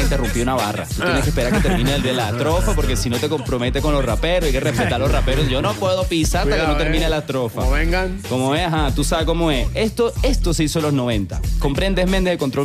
puedes interrumpir una barra. Tú tienes que esperar que termine el de la estrofa, porque si no te compromete con los raperos. Hay que respetar a los raperos. Yo no puedo pisar hasta que no termine la estrofa. Como vengan. Como es, ajá, tú sabes cómo es. Esto se hizo en los 90. ¿Comprendes, Méndez, de Control